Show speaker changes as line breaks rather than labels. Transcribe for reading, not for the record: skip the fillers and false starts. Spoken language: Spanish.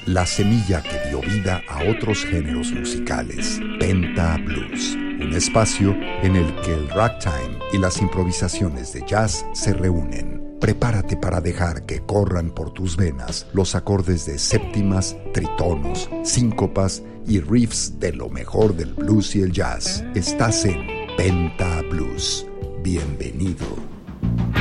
la semilla que dio vida a otros géneros musicales. Penta Blues, un espacio en el que el ragtime y las improvisaciones de jazz se reúnen. Prepárate para dejar que corran por tus venas los acordes de séptimas, tritonos, síncopas y riffs de lo mejor del blues y el jazz. Estás en Penta Blues. Bienvenido.